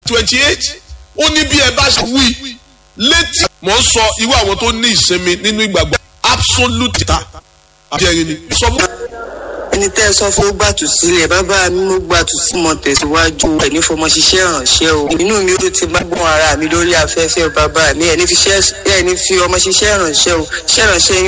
28 ó ní bí ẹ bá ṣe wí létí mò ń sọ irú àwọn tó ní ìsinmi nínú ìgbàgbọ́ absolute ta àbíẹ̀rin ni sọ fún. ẹni tẹ́ ẹ sọ fún gbàtù sílẹ̀ bàbá mi mo gbàtù sí mọ tẹ̀síwájú ẹ̀ ní fọmọ ṣiṣẹ́ ránṣẹ́ o inú mi ó ti bá gbọ́n ara mi lórí afẹ́fẹ́ bàbá mi ẹ̀ ní fi ọmọ ṣiṣẹ́ ránṣẹ́ o ṣẹ́ ránṣẹ́